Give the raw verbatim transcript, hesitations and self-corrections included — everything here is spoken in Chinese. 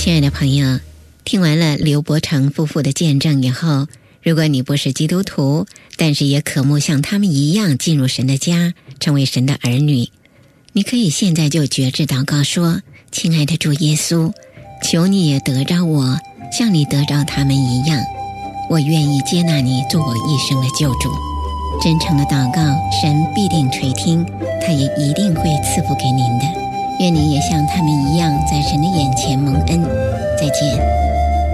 亲爱的朋友，听完了刘伯承夫妇的见证以后，如果你不是基督徒，但是也渴慕像他们一样进入神的家，成为神的儿女，你可以现在就决志祷告说：亲爱的主耶稣，求你也得着我，像你得着他们一样，我愿意接纳你做我一生的救主。真诚的祷告，神必定垂听，他也一定会赐福给您的。愿你也像他们一样，在神的眼前蒙恩。再见。